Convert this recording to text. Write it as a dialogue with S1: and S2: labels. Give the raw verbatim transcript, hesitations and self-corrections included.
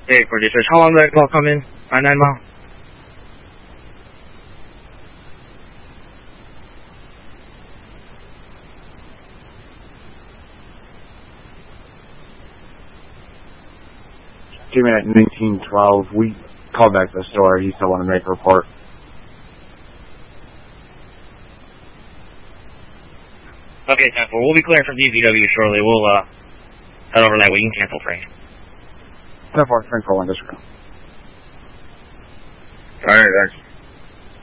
S1: Hey, forty search. How long did that call come in? On nine mile?
S2: Came in at nineteen twelve. We called back to the store. He still wanted to make a report.
S1: Okay, ten four. We'll be clearing from D P W shortly. We'll uh head over that way. You can cancel, Frank.
S2: ten four, Frank for one district.
S3: Alright, thanks.